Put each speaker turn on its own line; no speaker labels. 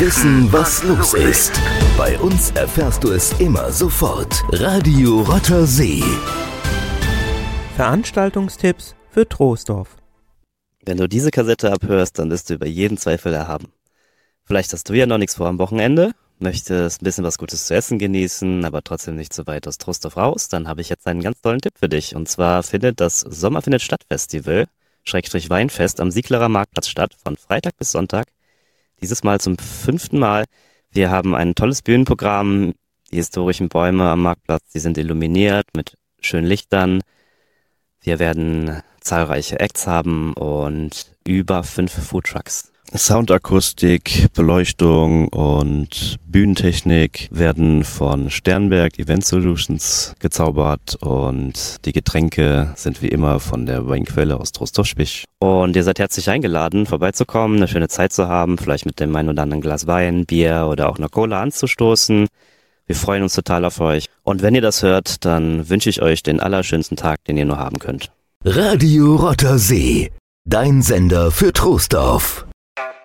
wissen, was los ist. Bei uns erfährst du es immer sofort. Radio Rotter See.
Veranstaltungstipps für Troisdorf.
Wenn du diese Kassette abhörst, dann bist du über jeden Zweifel erhaben. Vielleicht hast du ja noch nichts vor am Wochenende, möchtest ein bisschen was Gutes zu essen genießen, aber trotzdem nicht so weit aus Troisdorf raus, dann habe ich jetzt einen ganz tollen Tipp für dich. Und zwar findet das Sommer findet statt Festival, / Weinfest am Sieglerer Marktplatz statt, von Freitag bis Sonntag. Dieses Mal zum 5. Mal. Wir haben ein tolles Bühnenprogramm, die historischen Bäume am Marktplatz, die sind illuminiert mit schönen Lichtern. Wir werden zahlreiche Acts haben und über 5 Foodtrucks.
Soundakustik, Beleuchtung und Bühnentechnik werden von Sternberg Event Solutions gezaubert und die Getränke sind wie immer von der Weinquelle aus Troisdorf-Spich.
Und ihr seid herzlich eingeladen, vorbeizukommen, eine schöne Zeit zu haben, vielleicht mit dem ein oder anderen Glas Wein, Bier oder auch einer Cola anzustoßen. Wir freuen uns total auf euch. Und wenn ihr das hört, dann wünsche ich euch den allerschönsten Tag, den ihr nur haben könnt.
Radio Rotter See, dein Sender für Troisdorf.